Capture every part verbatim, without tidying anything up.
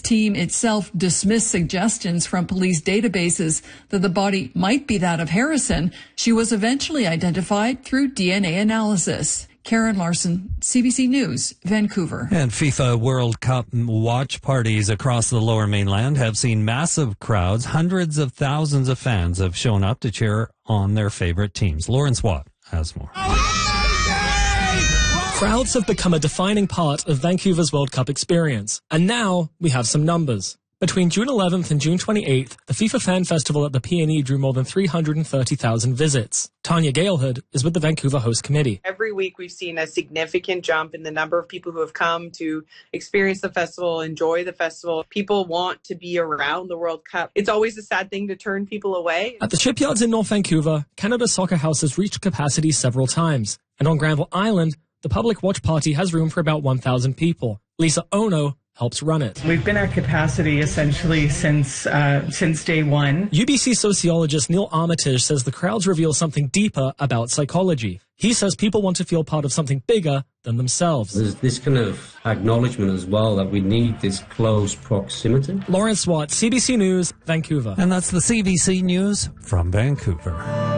team itself dismissed suggestions from police databases that the body might be that of Harrison, she was eventually identified through D N A analysis. Karen Larson, C B C News, Vancouver. And FIFA World Cup watch parties across the Lower Mainland have seen massive crowds. Hundreds of thousands of fans have shown up to cheer on their favorite teams. Lawrence Watt has more. Crowds have become a defining part of Vancouver's World Cup experience. And now we have some numbers. Between June eleventh and June twenty-eighth, the FIFA Fan Festival at the P and E drew more than three hundred thirty thousand visits. Tanya Galehood is with the Vancouver Host Committee. Every week we've seen a significant jump in the number of people who have come to experience the festival, enjoy the festival. People want to be around the World Cup. It's always a sad thing to turn people away. At the shipyards in North Vancouver, Canada Soccer House has reached capacity several times. And on Granville Island, the public watch party has room for about one thousand people. Lisa Ono helps run it. We've been at capacity essentially since uh, since day one. U B C sociologist Neil Armitage says the crowds reveal something deeper about psychology. He says people want to feel part of something bigger than themselves. There's this kind of acknowledgement as well that we need this close proximity. Lawrence Watt, C B C News, Vancouver. And that's the C B C News from Vancouver.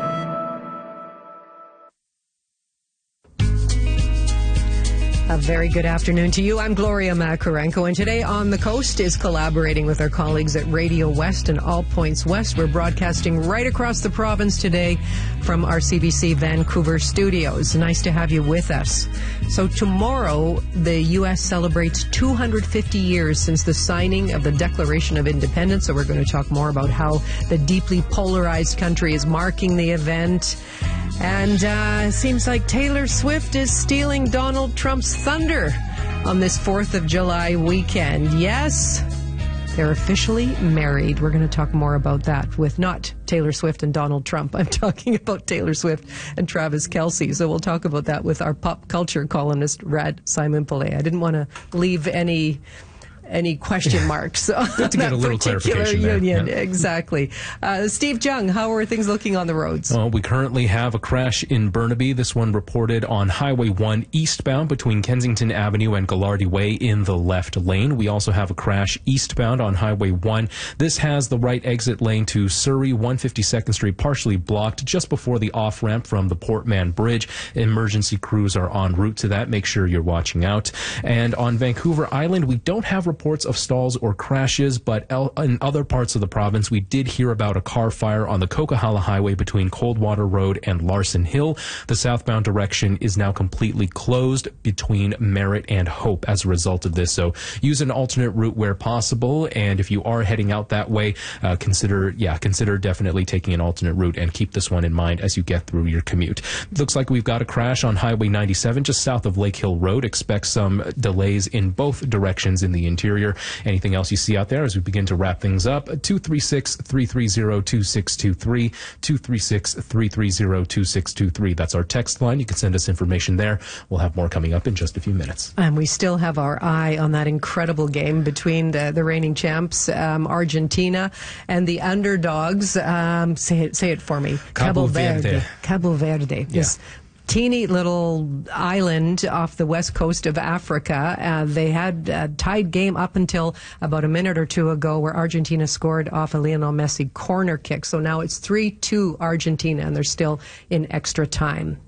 A very good afternoon to you. I'm Gloria Makarenko, and today On the Coast is collaborating with our colleagues at Radio West and All Points West. We're broadcasting right across the province today from our C B C Vancouver studios. Nice to have you with us. So tomorrow, the U S celebrates two hundred fifty years since the signing of the Declaration of Independence. So we're going to talk more about how the deeply polarized country is marking the event. And uh, it seems like Taylor Swift is stealing Donald Trump's thunder on this fourth of July weekend. Yes, they're officially married. We're going to talk more about that with not Taylor Swift and Donald Trump. I'm talking about Taylor Swift and Travis Kelce. So we'll talk about that with our pop culture columnist, Rad Simon-Pillay. I didn't want to leave any... any question marks on Good to get that a little particular clarification union. there. Yeah. Exactly. Uh, Steve Jung, how are things looking on the roads? Well, we currently have a crash in Burnaby. This one reported on Highway one eastbound between Kensington Avenue and Gallardi Way in the left lane. We also have a crash eastbound on Highway one. This has the right exit lane to Surrey, one hundred fifty-second Street partially blocked just before the off-ramp from the Portman Bridge. Emergency crews are en route to that. Make sure you're watching out. And on Vancouver Island, we don't have reports of stalls or crashes, but el- in other parts of the province, we did hear about a car fire on the Coquihalla Highway between Coldwater Road and Larson Hill. The southbound direction is now completely closed between Merritt and Hope as a result of this. So use an alternate route where possible, and if you are heading out that way, uh, consider, yeah, consider definitely taking an alternate route and keep this one in mind as you get through your commute. Looks like we've got a crash on Highway ninety-seven just south of Lake Hill Road. Expect some delays in both directions in the interior. Anything else you see out there as we begin to wrap things up? two three six, three three zero, two six two three, two three six, three three zero, two six two three. That's our text line. You can send us information there. We'll have more coming up in just a few minutes. And we still have our eye on that incredible game between the, the reigning champs, um, Argentina, and the underdogs. Um, say it, say it for me. Cabo, Cabo Verde. Verde. Cabo Verde. This yeah. teeny little island off the west coast of Africa. Uh, they had a tied game up until about a minute or two ago where Argentina scored off a Lionel Messi corner kick. So now it's three two Argentina, and they're still in extra time.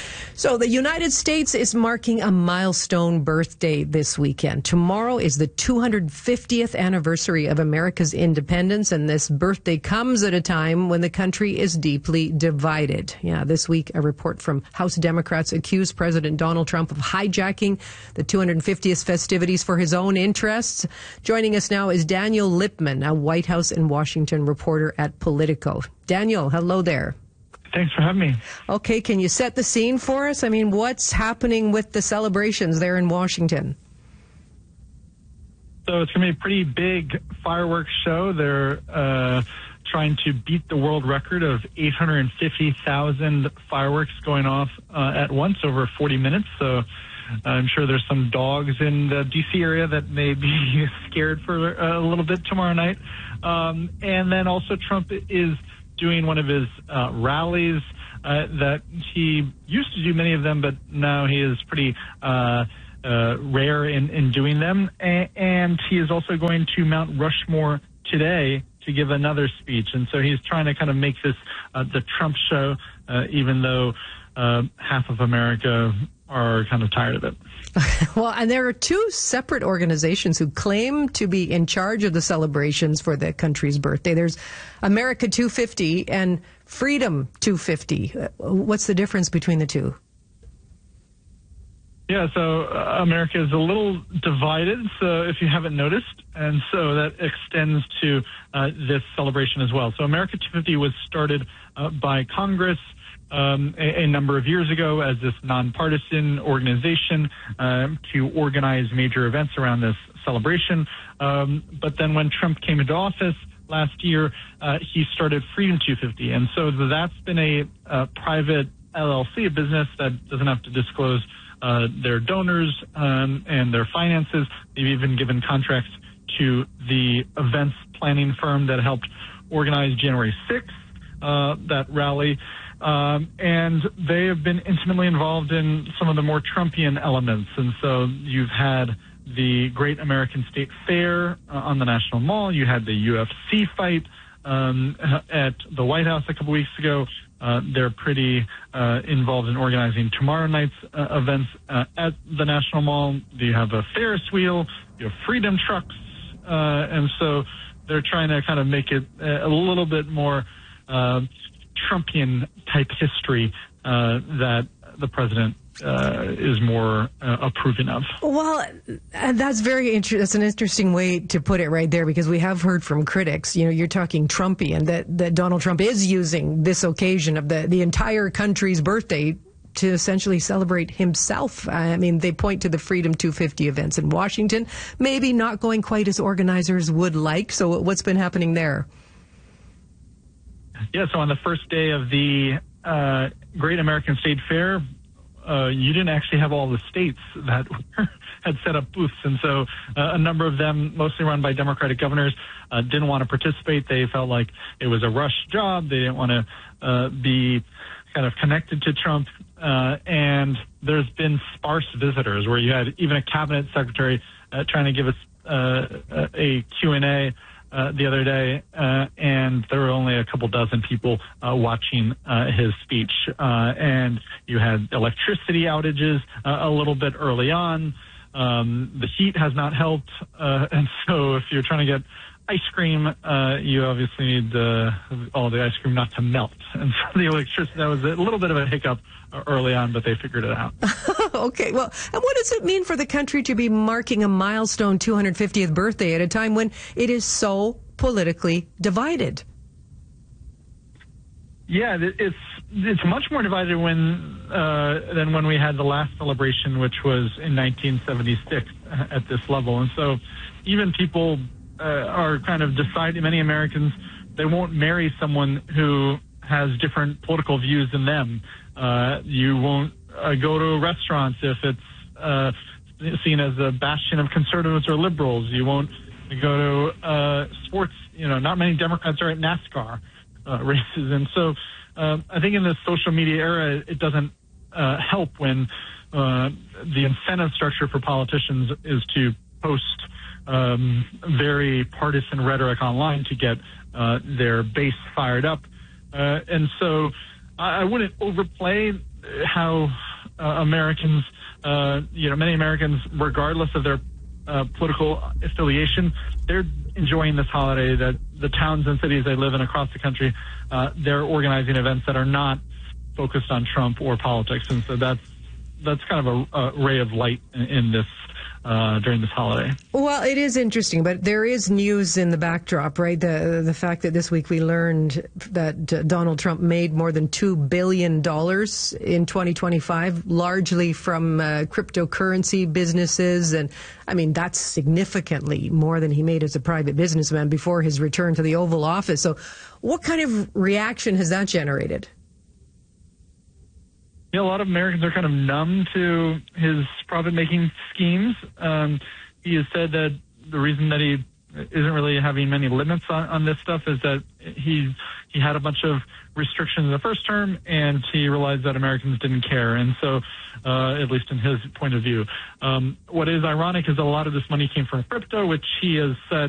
So the United States is marking a milestone birthday this weekend. Tomorrow is the two hundred fiftieth anniversary of America's independence, and this birthday comes at a time when the country is deeply divided. Yeah, this week a report from House Democrats accused President Donald Trump of hijacking the two hundred fiftieth festivities for his own interests. Joining us now is Daniel Lippman, a White House and Washington reporter at Politico. Daniel, hello there. Thanks for having me. Okay, can you set the scene for us? I mean, what's happening with the celebrations there in Washington? So it's going to be a pretty big fireworks show. They're uh, trying to beat the world record of eight hundred fifty thousand fireworks going off uh, at once over forty minutes. So I'm sure there's some dogs in the D C area that may be scared for a little bit tomorrow night. Um, and then also Trump is doing one of his uh, rallies uh, that he used to do many of them, but now he is pretty uh, uh, rare in, in doing them. A- and he is also going to Mount Rushmore today to give another speech. And so he's trying to kind of make this uh, the Trump show, uh, even though uh, half of America are kind of tired of it. Well, and there are two separate organizations who claim to be in charge of the celebrations for the country's birthday. There's America two fifty and Freedom two fifty. What's the difference between the two? Yeah, so uh, America is a little divided, so if you haven't noticed, and so that extends to uh, this celebration as well. So America two fifty was started uh, by Congress um, a, a number of years ago as this nonpartisan organization uh, to organize major events around this celebration. Um, but then when Trump came into office last year, uh, he started Freedom two fifty, and so that's been a, a private L L C, a business that doesn't have to disclose Uh, their donors um, and their finances. They've even given contracts to the events planning firm that helped organize January sixth, uh, that rally. Um, and they have been intimately involved in some of the more Trumpian elements. And so you've had the Great American State Fair uh, on the National Mall. You had the U F C fight um, at the White House a couple weeks ago. Uh, they're pretty uh, involved in organizing tomorrow night's uh, events uh, at the National Mall. You have a Ferris wheel, you have freedom trucks, uh, and so they're trying to kind of make it a little bit more uh, Trumpian type history uh, that the president uh, is more uh, approving of. Well, that's very interesting. That's an interesting way to put it right there, because we have heard from critics, you know, you're talking Trumpian, that, that Donald Trump is using this occasion of the, the entire country's birthday to essentially celebrate himself. I mean, they point to the Freedom two fifty events in Washington, maybe not going quite as organizers would like. So what's been happening there? Yeah, so on the first day of the uh, Great American State Fair, uh, you didn't actually have all the states that had set up booths. And so uh, a number of them, mostly run by Democratic governors, uh, didn't want to participate. They felt like it was a rush job. They didn't want to uh, be kind of connected to Trump. Uh, and there's been sparse visitors where you had even a cabinet secretary uh, trying to give us uh, a Q and A Uh, the other day, uh, and there were only a couple dozen people uh, watching uh, his speech. Uh, and you had electricity outages uh, a little bit early on. Um, the heat has not helped. Uh, and so if you're trying to get ice cream, uh, you obviously need uh, all the ice cream not to melt. And so the electricity, that was a little bit of a hiccup early on, but they figured it out. Okay, well, and what does it mean for the country to be marking a milestone two hundred fiftieth birthday at a time when it is so politically divided? Yeah, it's it's much more divided when uh, than when we had the last celebration, which was in nineteen seventy-six at this level. And so even people uh, are kind of deciding, many Americans, they won't marry someone who has different political views than them. Uh, you won't uh, go to restaurants if it's uh, seen as a bastion of conservatives or liberals. You won't go to uh, sports. You know, not many Democrats are at NASCAR uh, races. And so uh, I think in this social media era, it doesn't uh, help when uh, the incentive structure for politicians is to post um, very partisan rhetoric online to get uh, their base fired up. Uh, and so I wouldn't overplay how uh, Americans, uh, you know, many Americans, regardless of their uh, political affiliation, they're enjoying this holiday. That the towns and cities they live in across the country, uh, they're organizing events that are not focused on Trump or politics. And so that's that's kind of a, a ray of light in, in this uh, during this holiday. Well, it is interesting, but there is news in the backdrop, right? The the fact that this week we learned that uh, Donald Trump made more than two billion dollars in twenty twenty-five, largely from uh, cryptocurrency businesses. And I mean, that's significantly more than he made as a private businessman before his return to the Oval Office. So what kind of reaction has that generated? Yeah, a lot of Americans are kind of numb to his profit-making schemes. Um, he has said that the reason that he isn't really having many limits on, on this stuff is that he he had a bunch of restrictions in the first term, and he realized that Americans didn't care. And so, uh, at least in his point of view, um, what is ironic is that a lot of this money came from crypto, which he has said